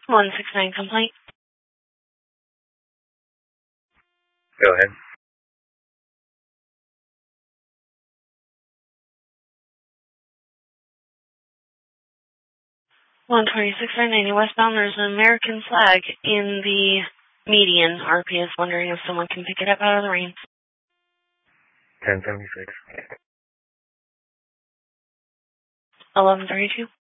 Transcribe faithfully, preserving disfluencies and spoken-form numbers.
one six nine complaint. Go ahead. one twenty-six nine ninety westbound, there's an American flag in the median. R P is wondering if someone can pick it up out of the rain. ten seventy-six. eleven thirty-two.